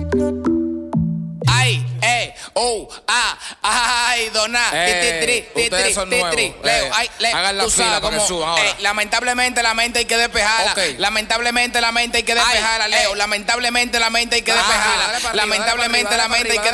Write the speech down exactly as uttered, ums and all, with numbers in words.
Ay, eh, oh, ah, ay, doná, Eh, titri, ustedes titri, son titri, nuevos. Leo, Eh, ay, Leo, hagan la tú fila sabes para que cómo, suban ahora. eh, lamentablemente la mente hay que despejarla, Ok. lamentablemente la mente hay que despejarla, Ay, Leo, eh. lamentablemente la mente hay que Ajá, despejarla, dale para arriba, dale para lamentablemente arriba, la dale para mente hay que arriba,